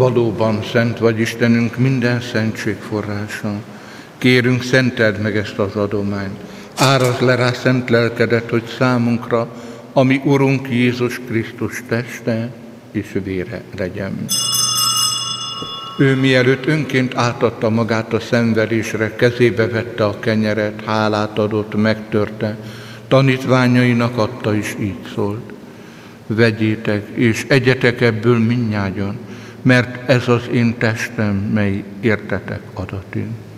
valóban szent vagy Istenünk, minden szentség forrása. Kérünk, szenteld meg ezt az adományt. Árazd le rá szent lelkedet, hogy számunkra, ami Urunk Jézus Krisztus teste és vére legyen. Ő mielőtt önként átadta magát a szenvedésre, kezébe vette a kenyeret, hálát adott, megtörte, tanítványainak adta, és így szólt: vegyétek, és egyetek ebből mindnyájan, mert ez az én testem, mely értetek adatin.